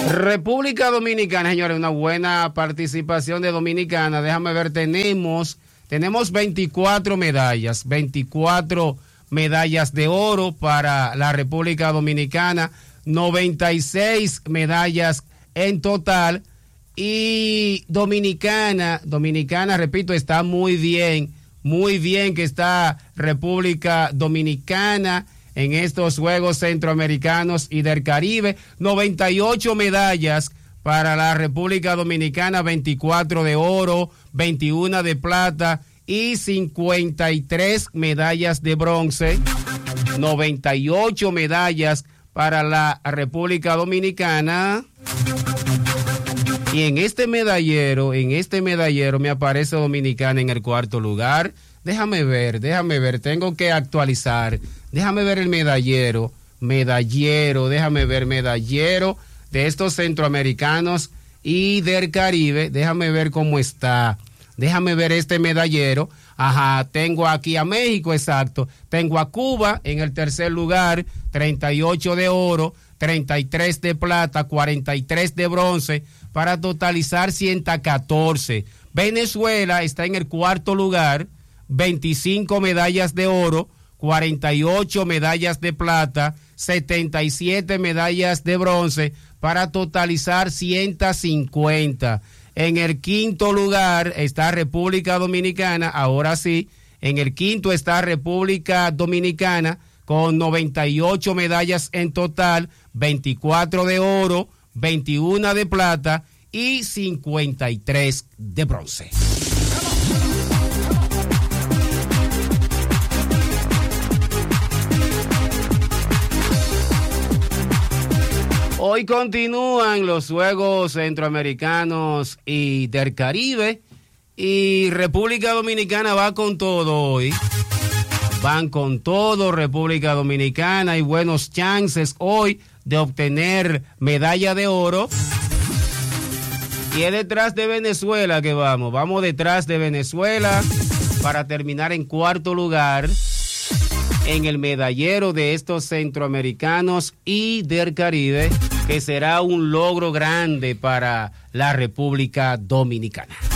República Dominicana, señores, una buena participación de Dominicana. Déjame ver, tenemos 24 medallas, 24 medallas de oro para la República Dominicana, 96 medallas en total. Y Dominicana, repito, está muy bien que está República Dominicana en estos Juegos Centroamericanos y del Caribe. 98 medallas para la República Dominicana, 24 de oro, 21 de plata y 53 medallas de bronce. 98 medallas para la República Dominicana. Y en este medallero me aparece Dominicana en el cuarto lugar. Déjame ver, tengo que actualizar. Déjame ver el medallero, déjame ver medallero de estos centroamericanos y del Caribe. Déjame ver cómo está. Déjame ver este medallero. Ajá, tengo aquí a México, exacto. Tengo a Cuba en el tercer lugar, 38 de oro, 33 de plata, 43 de bronce, para totalizar 114. Venezuela está en el cuarto lugar, 25 medallas de oro, 48 medallas de plata, 77 medallas de bronce, para totalizar 150. En el quinto lugar está República Dominicana, ahora sí, en el quinto está República Dominicana con 98 medallas en total, 24 de oro, 21 de plata y 53 de bronce. Hoy continúan los Juegos Centroamericanos y del Caribe y República Dominicana va con todo hoy. Van con todo República Dominicana, hay buenos chances hoy de obtener medalla de oro. Y es detrás de Venezuela que vamos detrás de Venezuela para terminar en cuarto lugar en el medallero de estos centroamericanos y del Caribe, que será un logro grande para la República Dominicana.